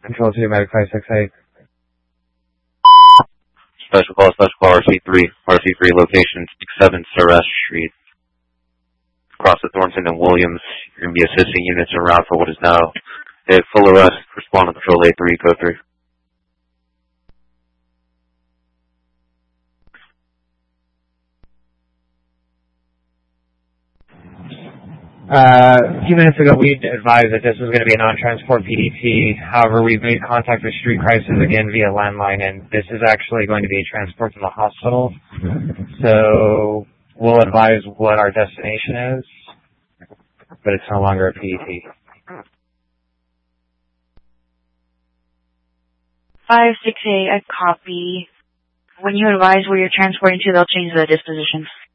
Control 2, Medic 568. Special call RC3 location 67 Suresh Street. Across the Thornton and Williams, you're going to be assisting units around for what is now a full arrest. Respond to Patrol A3, code 3. A few minutes ago, we advised that this was going to be a non-transport PDT. However, we've made contact with Street Crisis again via landline, and this is actually going to be a transport to the hospital. So we'll advise what our destination is, but it's no longer a PDT. 568, I copy. When you advise where you're transporting to, they'll change the disposition.